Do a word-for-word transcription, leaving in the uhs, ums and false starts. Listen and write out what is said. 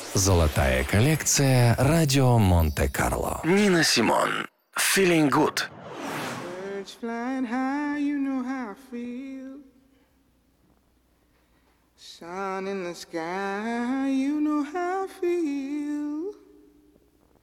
Золотая коллекция «Радио Монте-Карло». Нина Симон. Feeling good. Birds flying high, you know how I feel. Sun in the sky, you know how